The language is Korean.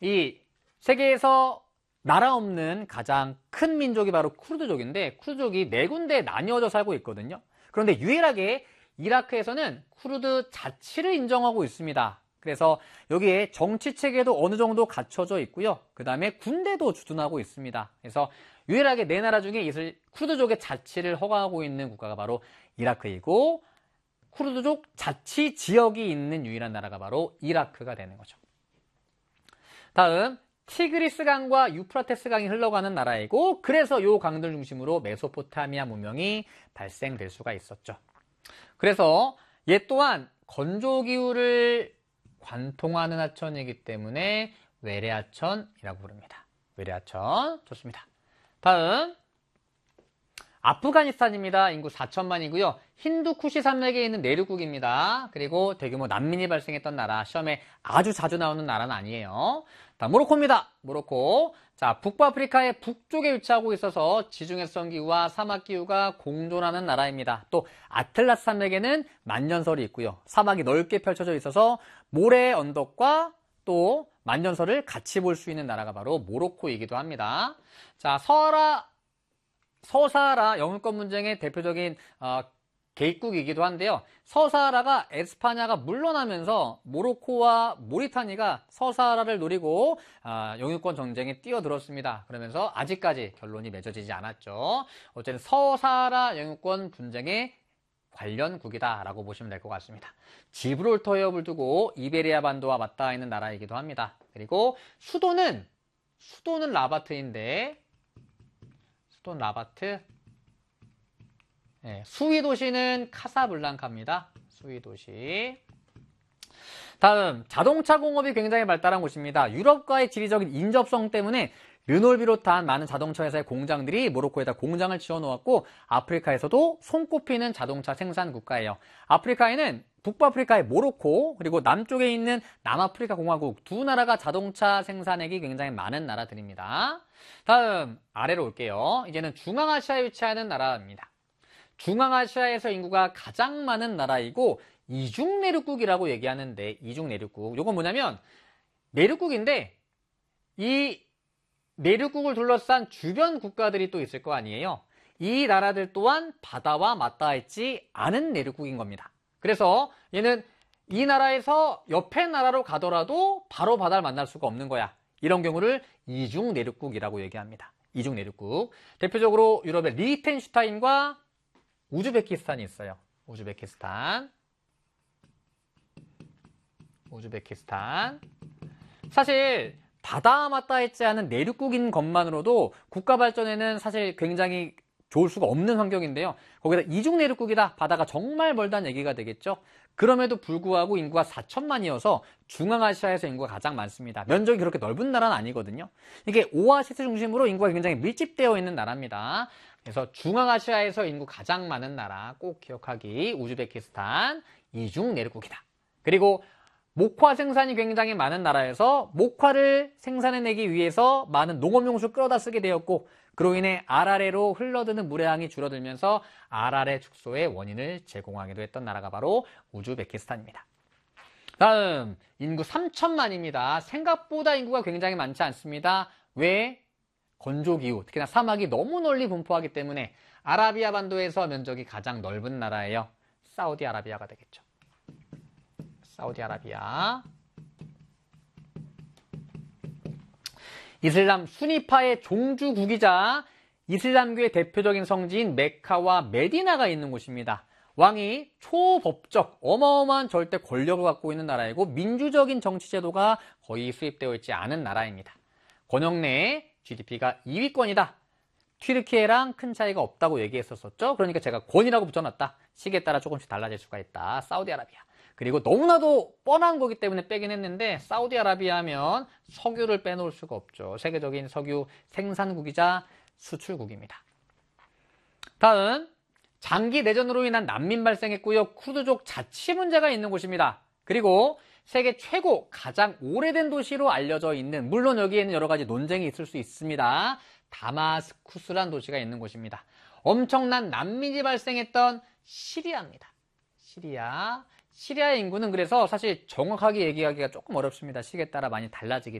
이 세계에서 나라 없는 가장 큰 민족이 바로 쿠르드족인데 쿠르드족이 네 군데에 나뉘어져 살고 있거든요. 그런데 유일하게 이라크에서는 쿠르드 자치를 인정하고 있습니다. 그래서 여기에 정치체계도 어느 정도 갖춰져 있고요. 그 다음에 군대도 주둔하고 있습니다. 그래서 유일하게 네 나라 중에 쿠르드족의 자치를 허가하고 있는 국가가 바로 이라크이고 쿠르드족 자치 지역이 있는 유일한 나라가 바로 이라크가 되는 거죠. 다음 티그리스 강과 유프라테스 강이 흘러가는 나라이고 그래서 이 강들 중심으로 메소포타미아 문명이 발생될 수가 있었죠. 그래서 얘 또한 건조기후를 관통하는 하천이기 때문에 외래하천이라고 부릅니다. 외래하천. 좋습니다. 다음 아프가니스탄입니다. 인구 4천만이고요. 힌두쿠시 산맥에 있는 내륙국입니다. 그리고 대규모 난민이 발생했던 나라. 시험에 아주 자주 나오는 나라는 아니에요. 다음 모로코입니다. 모로코. 자, 북부아프리카의 북쪽에 위치하고 있어서 지중해성 기후와 사막 기후가 공존하는 나라입니다. 또 아틀라스 산맥에는 만년설이 있고요. 사막이 넓게 펼쳐져 있어서 모래 언덕과 또 만년설을 같이 볼 수 있는 나라가 바로 모로코이기도 합니다. 자, 서사하라 영유권 분쟁의 대표적인 개입국이기도 한데요. 서사하라가 에스파냐가 물러나면서 모로코와 모리타니가 서사하라를 노리고 영유권 전쟁에 뛰어들었습니다. 그러면서 아직까지 결론이 맺어지지 않았죠. 어쨌든 서사하라 영유권 분쟁의 관련국이다라고 보시면 될 것 같습니다. 지브롤터 해협을 두고 이베리아 반도와 맞닿아 있는 나라이기도 합니다. 그리고 수도는 라바트인데 수도 라바트. 네, 수위 도시는 카사블랑카입니다. 수위 도시. 다음 자동차 공업이 굉장히 발달한 곳입니다. 유럽과의 지리적인 인접성 때문에 르노를 비롯한 많은 자동차 회사의 공장들이 모로코에다 공장을 지어놓았고 아프리카에서도 손꼽히는 자동차 생산 국가예요. 아프리카에는 북부아프리카의 모로코 그리고 남쪽에 있는 남아프리카 공화국 두 나라가 자동차 생산액이 굉장히 많은 나라들입니다. 다음 아래로 올게요. 이제는 중앙아시아에 위치하는 나라입니다. 중앙아시아에서 인구가 가장 많은 나라이고 이중내륙국이라고 얘기하는데 이중내륙국 이건 뭐냐면 내륙국인데 이 내륙국을 둘러싼 주변 국가들이 또 있을 거 아니에요. 이 나라들 또한 바다와 맞닿아 있지 않은 내륙국인 겁니다. 그래서 얘는 이 나라에서 옆에 나라로 가더라도 바로 바다를 만날 수가 없는 거야. 이런 경우를 이중내륙국이라고 얘기합니다. 이중내륙국. 대표적으로 유럽의 리히텐슈타인과 우즈베키스탄이 있어요. 우즈베키스탄. 사실 바다와 맞닿아 있지 않은 내륙국인 것만으로도 국가 발전에는 사실 굉장히 좋을 수가 없는 환경인데요. 거기다 이중내륙국이다. 바다가 정말 멀다는 얘기가 되겠죠. 그럼에도 불구하고 인구가 4천만이어서 중앙아시아에서 인구가 가장 많습니다. 면적이 그렇게 넓은 나라는 아니거든요. 이게 오아시스 중심으로 인구가 굉장히 밀집되어 있는 나라입니다. 그래서 중앙아시아에서 인구 가장 많은 나라 꼭 기억하기. 우즈베키스탄 이중내륙국이다. 그리고 목화 생산이 굉장히 많은 나라에서 목화를 생산해내기 위해서 많은 농업용수를 끌어다 쓰게 되었고 그로 인해 아라레로 흘러드는 물의 양이 줄어들면서 아라레 축소의 원인을 제공하기도 했던 나라가 바로 우즈베키스탄입니다. 다음 인구 3천만입니다. 생각보다 인구가 굉장히 많지 않습니다. 왜? 건조기후, 특히나 사막이 너무 널리 분포하기 때문에 아라비아 반도에서 면적이 가장 넓은 나라예요. 사우디아라비아가 되겠죠. 사우디아라비아. 이슬람 수니파의 종주국이자 이슬람교의 대표적인 성지인 메카와 메디나가 있는 곳입니다. 왕이 초법적 어마어마한 절대 권력을 갖고 있는 나라이고 민주적인 정치제도가 거의 수립되어 있지 않은 나라입니다. 권역 내 GDP가 2위권이다. 튀르키예랑 큰 차이가 없다고 얘기했었죠. 그러니까 제가 권이라고 붙여놨다. 시기에 따라 조금씩 달라질 수가 있다. 사우디아라비아. 그리고 너무나도 뻔한 거기 때문에 빼긴 했는데 사우디아라비아 하면 석유를 빼놓을 수가 없죠. 세계적인 석유 생산국이자 수출국입니다. 다음 장기 내전으로 인한 난민 발생했고요. 쿠르드족 자치 문제가 있는 곳입니다. 그리고 세계 최고 가장 오래된 도시로 알려져 있는, 물론 여기에는 여러 가지 논쟁이 있을 수 있습니다. 다마스쿠스란 도시가 있는 곳입니다. 엄청난 난민이 발생했던 시리아입니다. 시리아의 인구는 그래서 사실 정확하게 얘기하기가 조금 어렵습니다. 시기에 따라 많이 달라지기